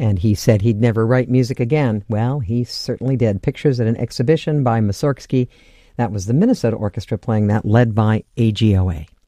And he said he'd never write music again. Well, he certainly did. Pictures at an exhibition by Mussorgsky. That was the Minnesota Orchestra playing that, led by AGOA.